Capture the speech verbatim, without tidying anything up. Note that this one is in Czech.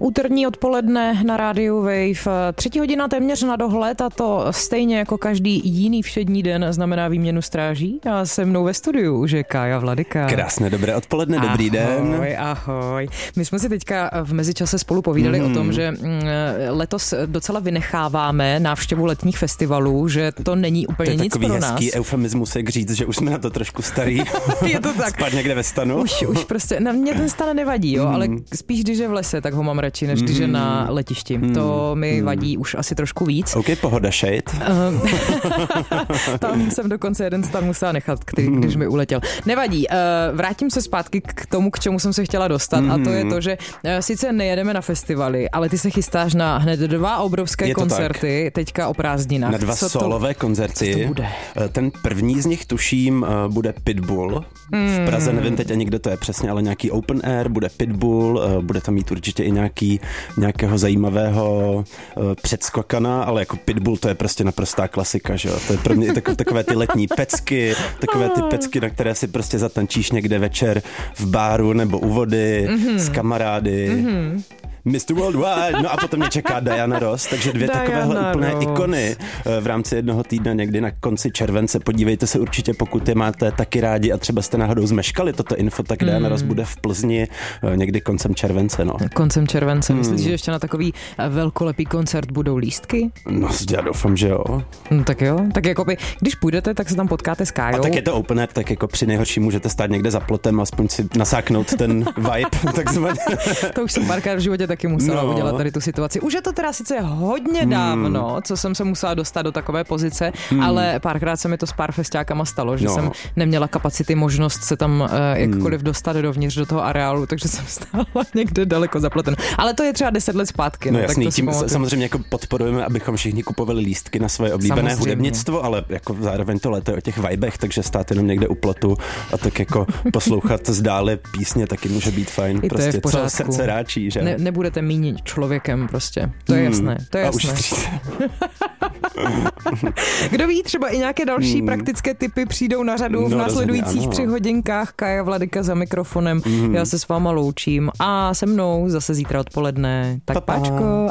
Úterní odpoledne na rádiu Wave. Třetí hodina téměř na dohled a to stejně jako každý jiný všední den znamená výměnu stráží. A se mnou ve studiu už je Kája Vladyka. Krásné dobré odpoledne, ahoj, dobrý den. Ahoj, ahoj. My jsme si teďka v mezičase spolu povídali mm. o tom, že letos docela vynecháváme návštěvu letních festivalů, že to není úplně nic pro nás. To je takový hezký eufemismus, jak říct, že už jsme na to trošku starý. Je to tak. Spát někde ve stanu. Už, už prostě, na mě ten stan nevadí, jo, mm. ale spíš když je v lese, tak ho mám radši, než když je na letišti. Mm. To mi vadí už asi trošku víc. OK, pohoda shade. Tam jsem dokonce jeden stan musela nechat, který, když mi uletěl. Nevadí, vrátím se zpátky k tomu, k čemu jsem se chtěla dostat mm. a to je to, že sice nejedeme na festivaly, ale ty se chystáš na hned dva obrovské koncerty, tak. Teďka o prázdninách. Na dva co solové to, koncerty. Co to bude? Ten první z nich tuším bude Pitbull. Mm. V Praze nevím teď ani, kde to je přesně, ale nějaký open air, bude Pitbull, bude tam mít určitě i nějaký, nějakého zajímavého předskokana, ale jako Pitbull to je prostě naprostá klasika, že jo. To je pro mě takové, takové ty letní pecky, takové ty pecky, na které si prostě zatančíš někde večer v báru nebo u vody mm-hmm. s kamarády. Mm-hmm. mister Worldwide, no a potom mě čeká Diana Ross, takže dvě Diana takovéhle úplné Ross. ikony v rámci jednoho týdne někdy na konci července. Podívejte se určitě, pokud je máte taky rádi a třeba jste náhodou zmeškali toto info, tak Diana mm. Ross bude v Plzni někdy koncem července. No. Koncem července. Myslíš, mm. že ještě na takový velkolepý koncert budou lístky? No, já doufám, že jo. No tak jo, tak jako by, když půjdete, tak se tam potkáte s Kájou. A tak je to open air, tak jako při nejhorší můžete stát někde za plotem a aspoň si nasáknout ten vibe, takzvaně. To už jsem párkrát v životě taky musela no. udělat tady tu situaci. Už je to teda sice hodně dávno, hmm. co jsem se musela dostat do takové pozice, hmm. ale párkrát se mi to s pár festiákama stalo, že no. jsem neměla kapacity, možnost se tam uh, jakkoliv dostat dovnitř do toho areálu, takže jsem stála někde daleko za plotem. Ale to je třeba deset let zpátky. No, no jasný, tak to tím samozřejmě jako podporujeme, abychom všichni kupovali lístky na svoje oblíbené samozřejmě. hudebnictvo, ale jako zároveň to léto je o těch vibech, takže stát jenom někde u plotu a tak jako poslouchat zdále písně taky může být fajn. I to prostě je v pořádku. Co srdce ráčí, že? Ne, nebudete mínit člověkem prostě. To je jasné. To je jasné. Kdo ví, třeba i nějaké další hmm. praktické tipy přijdou na řadu v no, následujících třech hodinkách. Kája Vladyka za mikrofonem. Hmm. Já se s váma loučím a se mnou zase zítra odpoledne. Tak pa, pa. páčko.